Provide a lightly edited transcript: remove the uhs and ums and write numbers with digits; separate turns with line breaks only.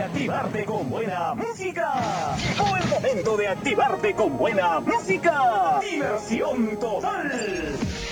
activarte con buena música. Buen momento de activarte con buena música. Diversión total.